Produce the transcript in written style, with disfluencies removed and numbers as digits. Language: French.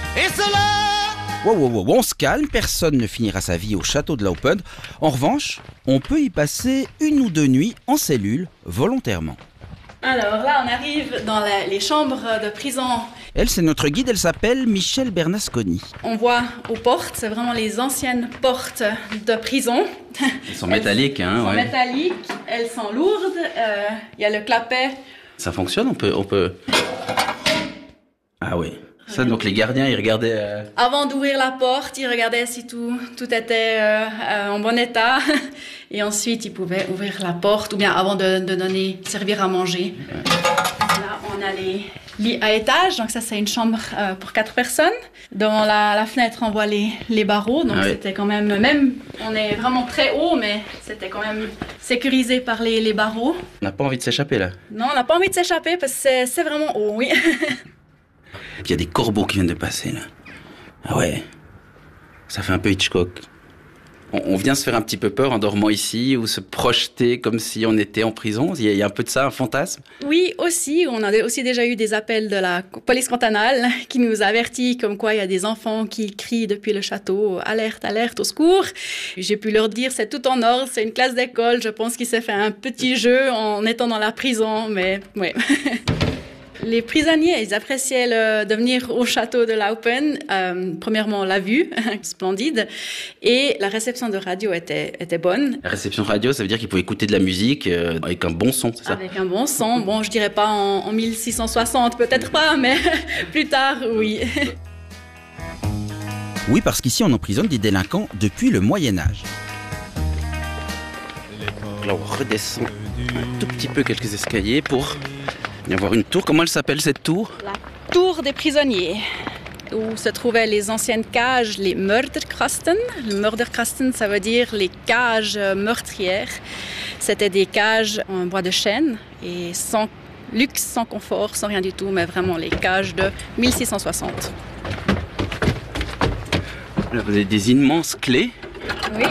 Et cela... Wow, on se calme, personne ne finira sa vie au château de Laupen. En revanche, on peut y passer 1 ou 2 nuits en cellule, volontairement. Alors là, on arrive dans les chambres de prison. Elle, c'est notre guide, elle s'appelle Michel Bernasconi. On voit aux portes, c'est vraiment les anciennes portes de prison. Elles sont métalliques, hein, elles sont ouais. métalliques, elles sont lourdes, il y a le clapet. Ça fonctionne, on peut... Ah oui. Ça, donc les gardiens, ils regardaient... Avant d'ouvrir la porte, ils regardaient si tout était en bon état. Et ensuite, ils pouvaient ouvrir la porte, ou bien avant de servir à manger. Ouais. Là, on a les lits à étage. Donc ça, c'est une chambre pour 4 personnes. Devant la fenêtre, on voit les barreaux. Donc c'était quand même... on est vraiment très haut, mais c'était quand même sécurisé par les barreaux. On n'a pas envie de s'échapper, là. Non, on n'a pas envie de s'échapper parce que c'est vraiment haut, oui. Et puis il y a des corbeaux qui viennent de passer, là. Ah ouais, ça fait un peu Hitchcock. On vient se faire un petit peu peur en dormant ici, ou se projeter comme si on était en prison. Il y a un peu de ça, un fantasme. Oui, aussi. On a aussi déjà eu des appels de la police cantonale qui nous avertit comme quoi il y a des enfants qui crient depuis le château « Alerte, alerte, au secours !» J'ai pu leur dire « C'est tout en ordre, c'est une classe d'école. Je pense qu'il s'est fait un petit jeu en étant dans la prison, mais ouais. » Les prisonniers, ils appréciaient de venir au château de Laupen. Premièrement, la vue, splendide, et la réception de radio était bonne. La réception radio, ça veut dire qu'ils pouvaient écouter de la musique avec un bon son, c'est ça? Avec un bon son. Bon, je dirais pas en 1660, peut-être pas, mais plus tard, oui. Oui, parce qu'ici, on emprisonne des délinquants depuis le Moyen-Âge. Là, on redescend un tout petit peu quelques escaliers pour y avoir une tour. Comment elle s'appelle, cette tour? La tour des prisonniers, où se trouvaient les anciennes cages, les Mörderkasten. Le Mörderkasten, ça veut dire les cages meurtrières. C'était des cages en bois de chêne et sans luxe, sans confort, sans rien du tout, mais vraiment les cages de 1660. Là, vous avez des immenses clés. Oui.